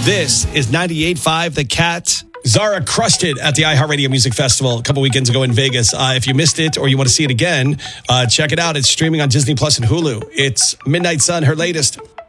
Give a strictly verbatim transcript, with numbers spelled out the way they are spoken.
This is ninety-eight point five The Cat. Zara crushed it at the iHeartRadio Music Festival a couple weekends ago in Vegas. Uh, if you missed it or you want to see it again, uh, check it out. It's streaming on Disney Plus and Hulu. It's Midnight Sun, her latest.